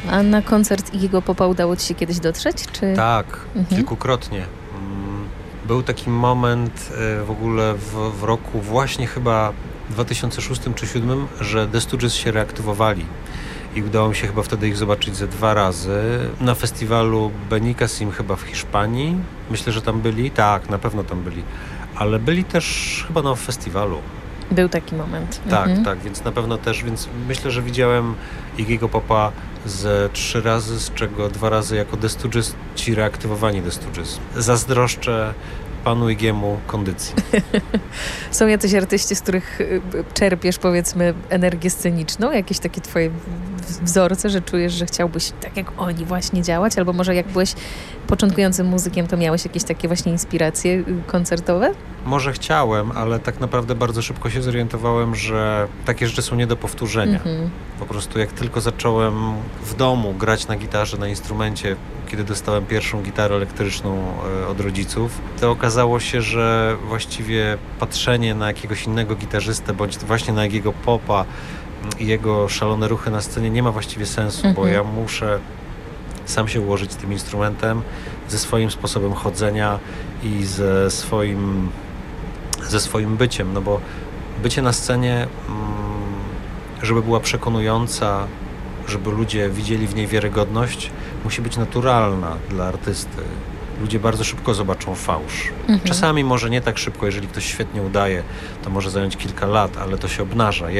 A na koncert Iggy'ego Popa udało ci się kiedyś dotrzeć? Czy... Tak, kilkukrotnie. Był taki moment w ogóle w roku właśnie chyba 2006 czy 2007, że The Stooges się reaktywowali i udało mi się chyba wtedy ich zobaczyć ze 2 razy. Na festiwalu Benicassim chyba w Hiszpanii. Myślę, że tam byli. Tak, na pewno tam byli. Ale byli też chyba na festiwalu. Był taki moment. Tak, tak, więc na pewno też, więc myślę, że widziałem Iggy'ego Popa ze 3 razy, z czego 2 razy jako The Stooges, ci reaktywowani The Stooges. Zazdroszczę panu Iggy'emu kondycji. Są jacyś artyści, z których czerpiesz, powiedzmy, energię sceniczną? Jakieś takie twoje wzorce, że czujesz, że chciałbyś tak jak oni właśnie działać? Albo może jak byłeś początkującym muzykiem, to miałeś jakieś takie właśnie inspiracje koncertowe? Może chciałem, ale tak naprawdę bardzo szybko się zorientowałem, że takie rzeczy są nie do powtórzenia. Po prostu jak tylko zacząłem w domu grać na gitarze, na instrumencie, kiedy dostałem pierwszą gitarę elektryczną od rodziców, to okazało się, że właściwie patrzenie na jakiegoś innego gitarzystę, bądź właśnie na Iggy'ego Popa i jego szalone ruchy na scenie nie ma właściwie sensu, bo ja muszę sam się ułożyć z tym instrumentem, ze swoim sposobem chodzenia i ze swoim byciem, no bo bycie na scenie, żeby była przekonująca, żeby ludzie widzieli w niej wiarygodność, musi być naturalna dla artysty. Ludzie bardzo szybko zobaczą fałsz. Czasami może nie tak szybko, jeżeli ktoś świetnie udaje, to może zająć kilka lat, ale to się obnaża.